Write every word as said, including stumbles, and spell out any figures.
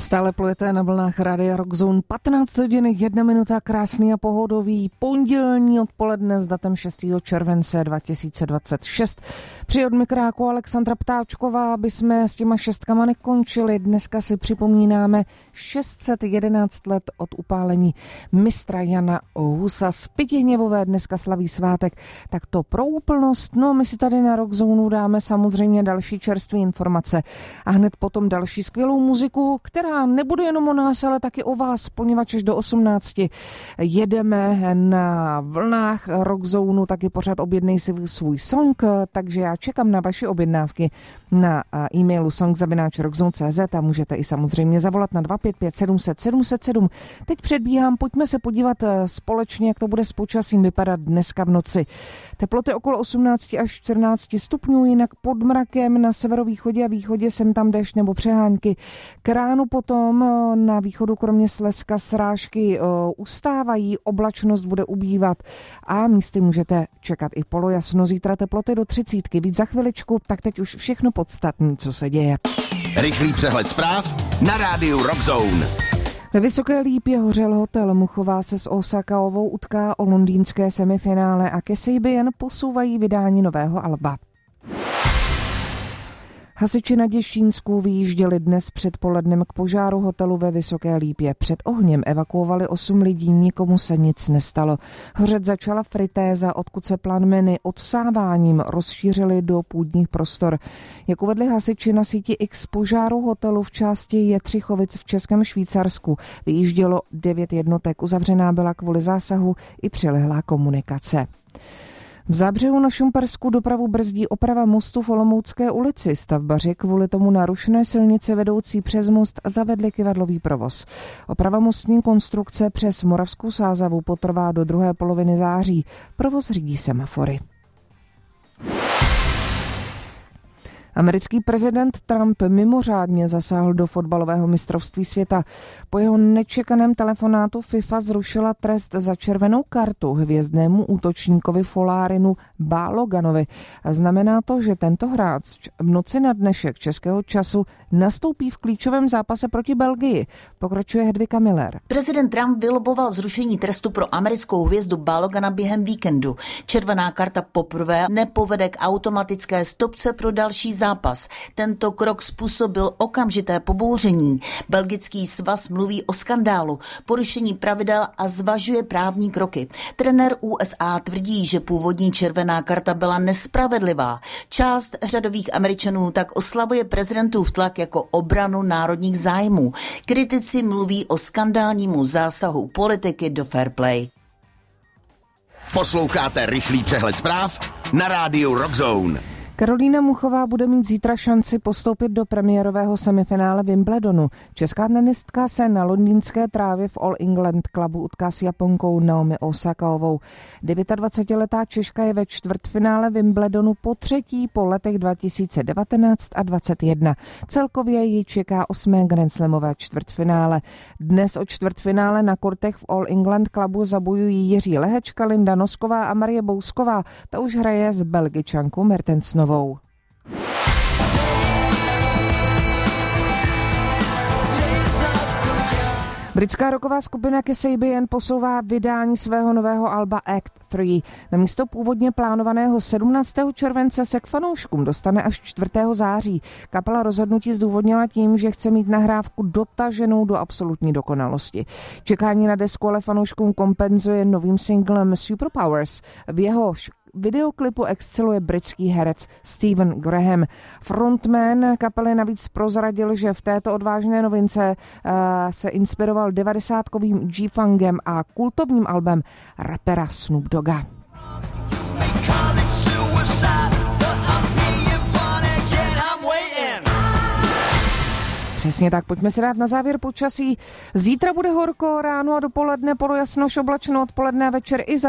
Stále plujete na vlnách Rádia Rock Zone, patnáct hodin, jedna minuta, krásný a pohodový pondělní odpoledne s datem šestého července dva tisíce dvacet šest. Při od mikráku Alexandra Ptáčková, aby jsme s těma šestkama nekončili. Dneska si připomínáme šest set jedenáct let od upálení mistra Jana Husa. Z Pětihněvové dneska slaví svátek. Tak to pro úplnost, no my si tady na Rock Zone dáme samozřejmě další čerstvé informace a hned potom další skvělou muziku, která nebude jenom o nás, ale taky o vás, poněvadž až do osmnácti jedeme na vlnách Rock Zone, taky pořád objednej si svůj song, takže já čekám na vaše objednávky na e-mailu song zavináč rockzone tečka cz a můžete i samozřejmě zavolat na dva pět pět sedm set sedm set sedm. Teď předbíhám, pojďme se podívat společně, jak to bude s počasím vypadat dneska v noci. Teploty okolo osmnáct až čtrnáct stupňů, jinak pod mrakem na severovýchodě a východě sem tam déšť nebo přehánky. K ránu potom na východu kromě Slezska srážky ustávají, oblačnost bude ubývat a místy můžete čekat i polojasno. Zítra teploty do třicítky, víc za chviličku, tak teď už všechno podstatné, co se děje. Rychlý přehled zpráv na rádiu Rock Zone. Ve Vysoké Lípě hořel hotel. Muchová se s Osakaovou utká o londýnské semifinále a Kasabian posouvají vydání nového alba. Hasiči na Děčínsku vyjížděli dnes předpolednem k požáru hotelu ve Vysoké Lípě. Před ohněm evakuovali osm lidí, nikomu se nic nestalo. Hořet začala fritéza, odkud se plameny odsáváním rozšířily do půdních prostor. Jak uvedli hasiči na síti X, požáru hotelu v části Jetřichovic v Českém Švýcarsku vyjíždělo devět jednotek. Uzavřená byla kvůli zásahu i přilehlá komunikace. V Zábřehu na Šumpersku dopravu brzdí oprava mostu v Olomoucké ulici. Stavbaři kvůli tomu narušené silnice vedoucí přes most zavedli kyvadlový provoz. Oprava mostní konstrukce přes Moravskou Sázavu potrvá do druhé poloviny září. Provoz řídí semafory. Americký prezident Trump mimořádně zasáhl do fotbalového mistrovství světa. Po jeho nečekaném telefonátu FIFA zrušila trest za červenou kartu hvězdnému útočníkovi Folárinu Baloganovi. Znamená to, že tento hráč v noci na dnešek českého času nastoupí v klíčovém zápase proti Belgii. Pokračuje Hedvika Miller. Prezident Trump vyloboval zrušení trestu pro americkou hvězdu Balogana během víkendu. Červená karta poprvé nepovede k automatické stopce pro další zápas. Tento krok způsobil okamžité pobouření. Belgický svaz mluví o skandálu, porušení pravidel a zvažuje právní kroky. Trenér U S A tvrdí, že původní červená karta byla nespravedlivá. Část řadových Američanů tak oslavuje prezidentův tlak jako obranu národních zájmů. Kritici mluví o skandálnímu zásahu politiky do fair play. Posloucháte rychlý přehled zpráv na rádiu Rock Zone. Karolína Muchová bude mít zítra šanci postoupit do premiérového semifinále Wimbledonu. Česká tenistka se na londýnské trávě v All England Clubu utká s Japonkou Naomi Osakaovou. dvacetidevítiletá Češka je ve čtvrtfinále Wimbledonu po třetí po letech dva tisíce devatenáct a dvacet jedna. Celkově ji čeká osmé grandslamové čtvrtfinále. Dnes o čtvrtfinále na kortech v All England Clubu zabojují Jiří Lehečka, Linda Nosková a Marie Bousková. Ta už hraje s Belgičankou Mertensnovou. Britská rocková skupina Kasabian posouvá vydání svého nového alba Act tři. Namísto původně plánovaného sedmnáctého července se k fanouškům dostane až čtvrtého září. Kapela rozhodnutí zdůvodnila tím, že chce mít nahrávku dotaženou do absolutní dokonalosti. Čekání na desku ale fanouškům kompenzuje novým singlem Superpowers. V jehož videoklipu exceluje britský herec Stephen Graham. Frontman kapely navíc prozradil, že v této odvážné novince uh, se inspiroval devadesátkovým G-Fungem a kultovním albem rapera Snoop Dogga. Přesně tak, pojďme si dát na závěr počasí. Zítra bude horko, ráno a dopoledne polojasno, oblačno, odpoledne a večer i za